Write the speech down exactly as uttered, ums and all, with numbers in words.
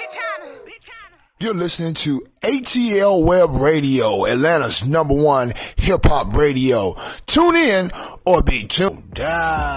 You're listening to A T L Web Radio, Atlanta's number one hip-hop radio. Tune in or be tuned out.